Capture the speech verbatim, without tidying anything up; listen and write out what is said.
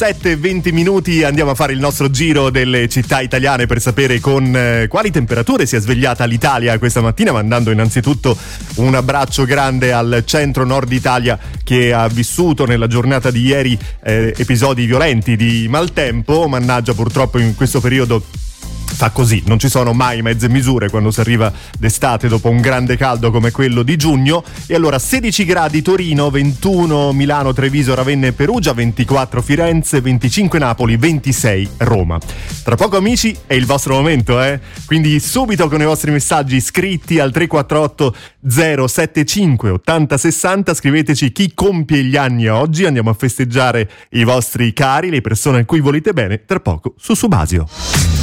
sette e venti minuti, andiamo a fare il nostro giro delle città italiane per sapere con eh, quali temperature si è svegliata l'Italia questa mattina, mandando innanzitutto un abbraccio grande al centro-nord Italia che ha vissuto nella giornata di ieri eh, episodi violenti di maltempo. Mannaggia, purtroppo in questo periodo fa così, non ci sono mai mezze misure quando si arriva d'estate dopo un grande caldo come quello di giugno. E allora sedici gradi Torino, ventuno Milano, Treviso, Ravenna e Perugia, ventiquattro Firenze, venticinque Napoli, ventisei Roma. Tra poco amici è il vostro momento, eh? Quindi subito con i vostri messaggi scritti al tre quattro otto zero sette cinque otto zero sei zero, scriveteci chi compie gli anni oggi, andiamo a festeggiare i vostri cari, le persone a cui volete bene, tra poco su Subasio.